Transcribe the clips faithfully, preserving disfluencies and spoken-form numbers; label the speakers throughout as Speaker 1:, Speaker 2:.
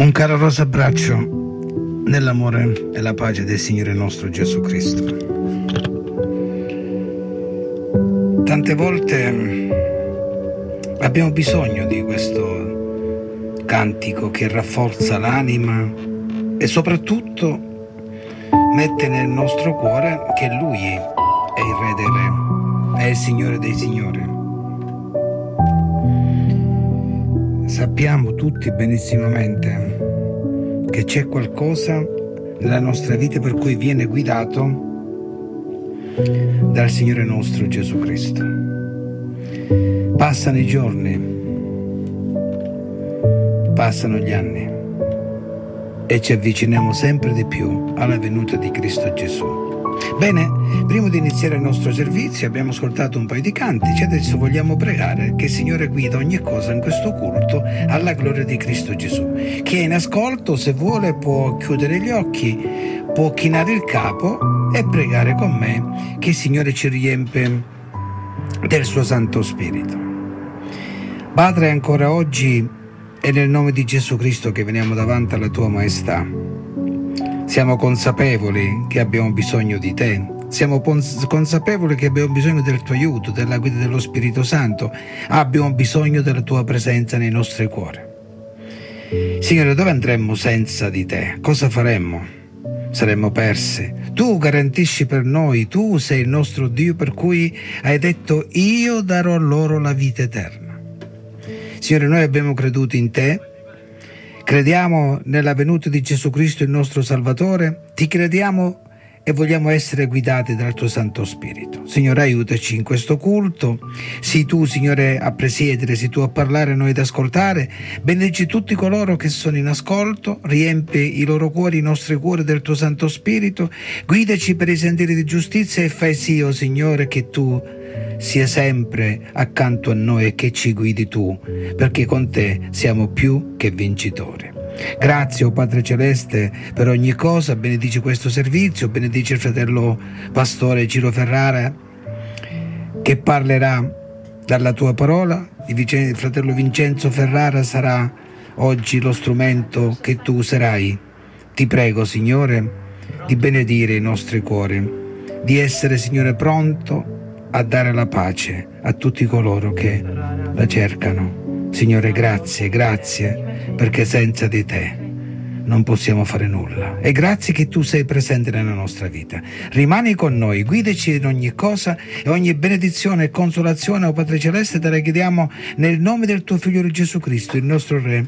Speaker 1: Un caloroso abbraccio nell'amore e la pace del Signore nostro Gesù Cristo. Tante volte abbiamo bisogno di questo cantico che rafforza l'anima e soprattutto mette nel nostro cuore che Lui è il Re dei Re, è il Signore dei Signori. Sappiamo tutti benissimamente che c'è qualcosa nella nostra vita per cui viene guidato dal Signore nostro Gesù Cristo. Passano i giorni, passano gli anni e ci avviciniamo sempre di più alla venuta di Cristo Gesù. Bene, prima di iniziare il nostro servizio abbiamo ascoltato un paio di cantici e adesso vogliamo pregare che il Signore guida ogni cosa in questo culto alla gloria di Cristo Gesù. Chi è in ascolto, se vuole, può chiudere gli occhi, può chinare il capo e pregare con me che il Signore ci riempie del suo Santo Spirito. Padre, ancora oggi è nel nome di Gesù Cristo che veniamo davanti alla Tua Maestà. Siamo consapevoli che abbiamo bisogno di Te, siamo consapevoli che abbiamo bisogno del Tuo aiuto, della guida dello Spirito Santo, abbiamo bisogno della Tua presenza nei nostri cuori. Signore, dove andremmo senza di Te? Cosa faremmo? Saremmo persi. Tu garantisci per noi, Tu sei il nostro Dio per cui hai detto io darò loro la vita eterna. Signore, noi abbiamo creduto in Te, crediamo nella venuta di Gesù Cristo il nostro Salvatore, ti crediamo e vogliamo essere guidati dal Tuo Santo Spirito. Signore, aiutaci in questo culto, sii Tu, Signore, a presiedere, sii Tu a parlare, noi ad ascoltare, benedici tutti coloro che sono in ascolto, riempi i loro cuori, i nostri cuori del Tuo Santo Spirito, guidaci per i sentieri di giustizia e fai sì, oh Signore, che Tu sia sempre accanto a noi e che ci guidi Tu, perché con Te siamo più che vincitori. Grazie, o oh Padre Celeste, per ogni cosa, benedici questo servizio, benedici il fratello pastore Ciro Ferrara che parlerà dalla Tua parola, il fratello Vincenzo Ferrara sarà oggi lo strumento che Tu userai. Ti prego, Signore, di benedire i nostri cuori, di essere, Signore, pronto a dare la pace a tutti coloro che la cercano. Signore, grazie, grazie, perché senza di Te non possiamo fare nulla. E grazie che Tu sei presente nella nostra vita. Rimani con noi, guidaci in ogni cosa e ogni benedizione e consolazione, o Padre Celeste, te la chiediamo nel nome del Tuo Figlio Gesù Cristo, il nostro Re,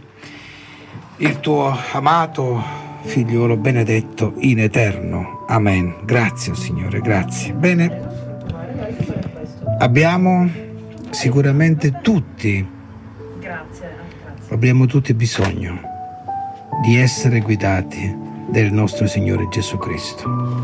Speaker 1: il Tuo amato Figliolo benedetto in eterno. Amen. Grazie, Signore, grazie. Bene. Abbiamo sicuramente tutti,
Speaker 2: grazie, grazie.
Speaker 1: abbiamo tutti bisogno di essere guidati del nostro Signore Gesù Cristo.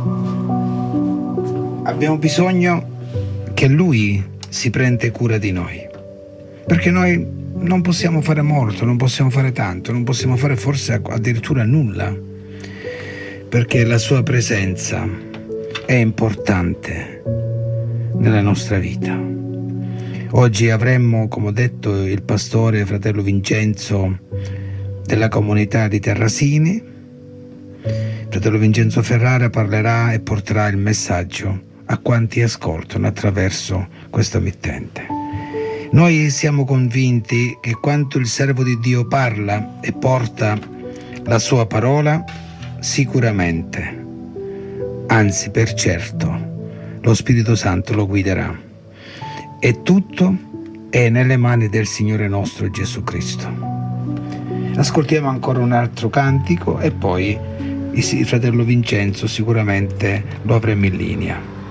Speaker 1: Abbiamo bisogno che Lui si prenda cura di noi, perché noi non possiamo fare molto, non possiamo fare tanto, non possiamo fare forse addirittura nulla, perché la Sua presenza è importante nella nostra vita. Oggi avremmo, come ho detto, il pastore fratello Vincenzo della comunità di Terrasini. Fratello Vincenzo Ferrara parlerà e porterà il messaggio a quanti ascoltano attraverso questo mittente. Noi siamo convinti che quando il servo di Dio parla e porta la sua parola, sicuramente, anzi per certo, lo Spirito Santo lo guiderà. E tutto è nelle mani del Signore nostro Gesù Cristo. Ascoltiamo ancora un altro cantico e poi il fratello Vincenzo sicuramente lo avremo in linea.